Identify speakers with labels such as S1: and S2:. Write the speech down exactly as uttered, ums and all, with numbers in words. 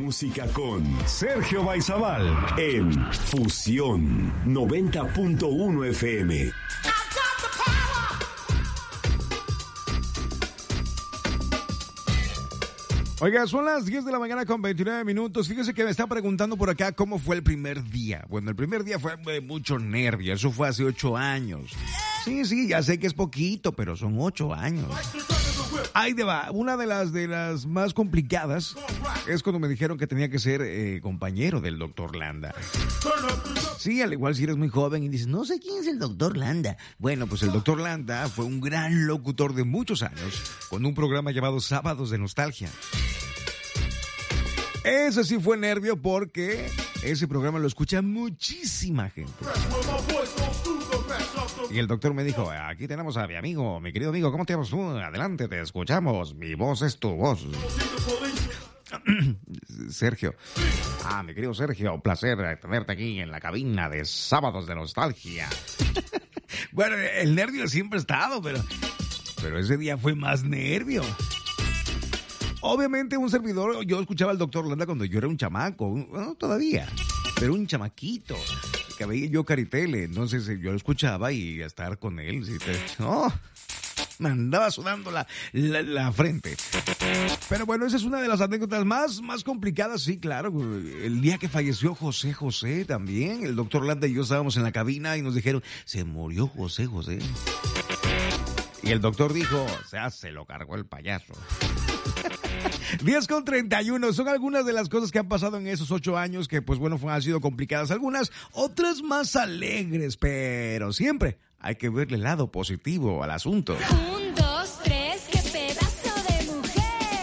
S1: música con Sergio Baizabal en Fusión noventa punto uno F M.
S2: Oiga, son las diez de la mañana con veintinueve minutos. Fíjese que me están preguntando por acá cómo fue el primer día. Bueno, el primer día fue de mucho nervio. Eso fue hace ocho años. Sí, sí, ya sé que es poquito, pero son ocho años. Ahí te va. Una de las de las más complicadas es cuando me dijeron que tenía que ser eh, compañero del doctor Landa. Sí, al igual si eres muy joven y dices, no sé quién es el doctor Landa. Bueno, pues el doctor Landa fue un gran locutor de muchos años con un programa llamado Sábados de Nostalgia. Ese sí fue nervio porque ese programa lo escucha muchísima gente. Y el doctor me dijo, aquí tenemos a mi amigo, mi querido amigo, ¿cómo te llamas tú? Adelante, te escuchamos, mi voz es tu voz. Sergio. Ah, mi querido Sergio, un placer tenerte aquí en la cabina de Sábados de Nostalgia. Bueno, el nervio siempre ha estado, pero, pero ese día fue más nervio. Obviamente un servidor, yo escuchaba al doctor Landa cuando yo era un chamaco, bueno, todavía, pero un chamaquito, que veía yo Caritele, entonces yo lo escuchaba y a estar con él, ¿sí? No, me andaba sudando la, la, la frente. Pero bueno, esa es una de las anécdotas más, más complicadas, sí, claro. El día que falleció José José también, el doctor Landa y yo estábamos en la cabina y nos dijeron, se murió José José. Y el doctor dijo, o sea, se lo cargó el payaso. diez con treinta y uno, son algunas de las cosas que han pasado en esos ocho años que, pues bueno, han sido complicadas algunas, otras más alegres, pero siempre hay que verle el lado positivo al asunto.